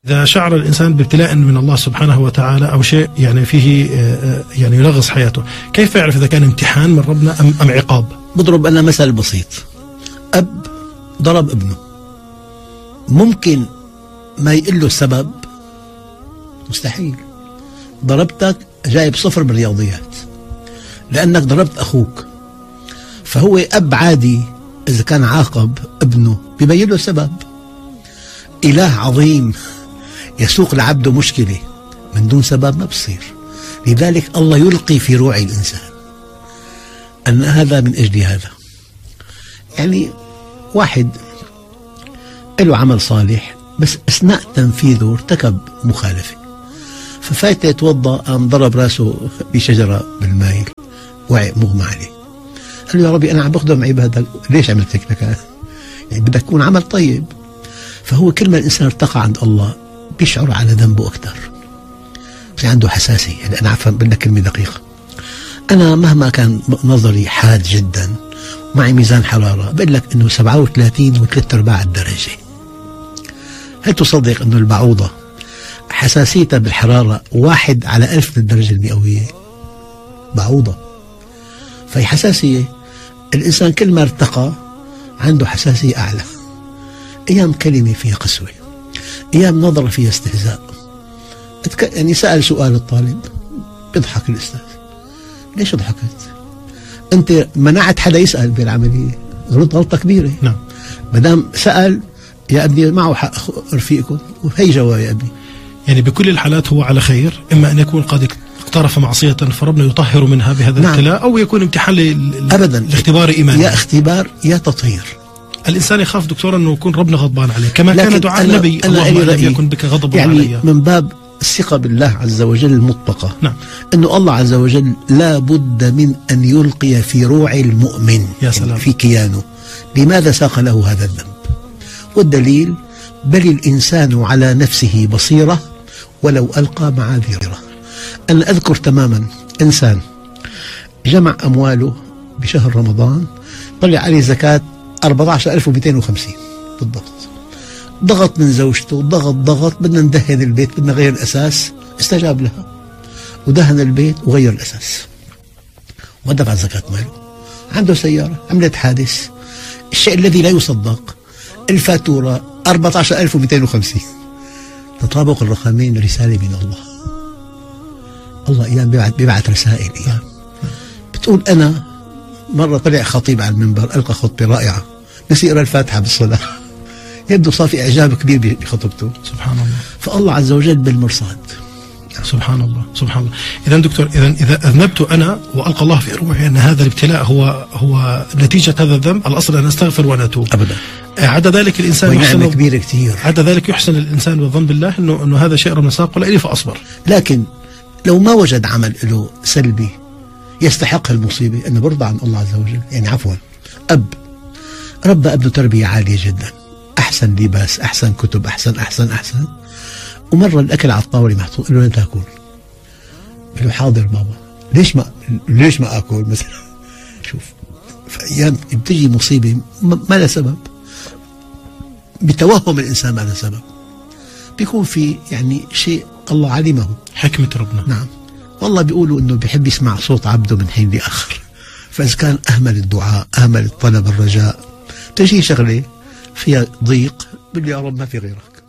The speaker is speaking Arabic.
إذا شعر الإنسان بابتلاء من الله سبحانه وتعالى أو شيء يعني فيه يعني ينغص حياته، كيف يعرف إذا كان امتحان من ربنا أم عقاب؟ بضرب أنا مثل بسيط. أب ضرب ابنه، ممكن ما يقول له السبب؟ مستحيل. ضربتك جايب 0 بالرياضيات لأنك ضربت أخوك، فهو أب عادي إذا كان عاقب ابنه بيبين له السبب. إله عظيم يسوق لعبده مشكلة من دون سبب ما بصير. لذلك الله يلقي في روع الإنسان أن هذا من أجل هذا. يعني واحد له عمل صالح بس أثناء تنفيذه ارتكب مخالفة، ففايت يتوضأ قام ضرب راسه بشجرة بالماء، وعي مغمى عليه. قال له يا ربي أنا عم بخدم عبادك، ليش عملت هيك لك؟ يعني بدك يكون عمل طيب. فهو كل ما الإنسان ارتقى عند الله بيشعر على ذنبه أكثر، بس عنده حساسية. يعني أنا عفوا بدنا كلمة دقيقة، أنا مهما كان نظري حاد جدا معي ميزان حرارة بقول لك إنه 37 و3/4 الدرجة. هل تصدق إنه البعوضة حساسيتها بالحرارة 1/1000 من الدرجة المئوية؟ بعوضة. فهي حساسية. الإنسان كل ما ارتقى عنده حساسية أعلى. أيام كلمة فيها قسوة، أيام نظرة فيها استهزاء. يعني سأل سؤال الطالب بيضحك الأستاذ، ليش ضحكت؟ أنت منعت حدا يسأل بالعملية، غلطة كبيرة. نعم. مدام سأل يا ابني معه حق رفيقكم وهي جواب يا ابني. يعني بكل الحالات هو على خير، إما أن يكون قد اقترف معصية فربنا يطهر منها بهذا الابتلاء، أو يكون امتحان أبدا لاختبار إيمانه. يا اختبار يا تطهير. الإنسان يخاف دكتور أنه يكون ربنا غضبان عليه، كما كان دعاء النبي اللهم لم يكن بك غضب يعني علي. من باب الثقة بالله عز وجل المطلقة. نعم. أنه الله عز وجل لا بد من أن يلقي في روع المؤمن، يا سلام. يعني في كيانه لماذا ساق له هذا الذنب. والدليل بل الإنسان على نفسه بصيرة ولو ألقى معاذيره. أنا أذكر تماما إنسان جمع أمواله بشهر رمضان، طلع عليه زكاة 14,250 بالضبط. ضغط من زوجته، ضغط بدنا ندهن البيت، بدنا نغير الأساس، استجاب لها ودهن البيت وغير الأساس ودفع زكاة ماله. عنده سيارة عملت حادث، الشيء الذي لا يصدق الفاتورة 14,250. تطابق الرقمين رسالة من الله. الله أيام بيبعث رسائل أيام بتقول. أنا مرة طلع خطيب على المنبر ألقى خطبة رائعة، نسي يقرأ الفاتحة بالصلاة، يبدو صار في إعجاب كبير بخطبته. سبحان الله. فالله عز وجل بالمرصاد. سبحان الله سبحان الله. إذا دكتور، إذا أذنبت أنا وألقى الله في روحي أن هذا الابتلاء هو نتيجة هذا الذنب، الأصل أن أستغفر وأن أتوب. أبدا. عدا ذلك الإنسان يحسن كبيرة كثير. عدا ذلك يحسن الإنسان بالظن بالله إنه هذا شيء ربنا ساقه لي فأصبر. لكن لو ما وجد عمل له سلبي يستحق المصيبة، أنه برضى عن الله عز وجل. يعني عفوا، أب ربى ابنه تربية عالية جدا، أحسن لباس، أحسن كتب، أحسن، ومرة الأكل على الطاولة محطوط، قال له لا تأكل. قال له حاضر بابا. ليش ما أكل مثلا؟ شوف، في أيام بتجي مصيبة ما لها سبب، بتوهم الإنسان ما لها سبب، بيكون في يعني شيء الله علمه، حكمة ربنا. نعم. والله بيقولوا إنه بيحب يسمع صوت عبده من حين لآخر. فإذا كان أهمل الدعاء، أهمل الطلب، الرجاء، تجي شغلة فيها ضيق، بقول يا رب ما في غيرك.